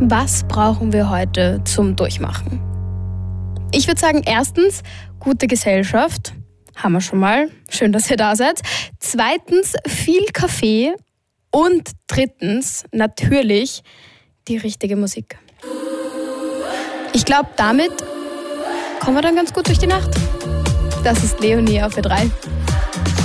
Was brauchen wir heute zum Durchmachen? Ich würde sagen, erstens, gute Gesellschaft. Haben wir schon mal. Schön, dass ihr da seid. Zweitens, viel Kaffee. Und drittens, natürlich, die richtige Musik. Ich glaube, damit kommen wir dann ganz gut durch die Nacht. Das ist Leonie auf Ö3.